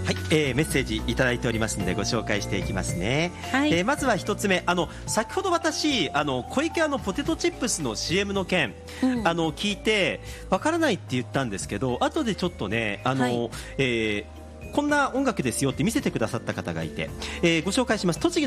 はい、メッセージいただいておりますのでご紹介していきますね、 はい。 まずは一つ目、先ほど私小池屋のポテトチップスの CM の件、聞いてわからないって言ったんですけど、後でちょっとねこんな音楽ですよって見せてくださった方がいて、ご紹介します。栃木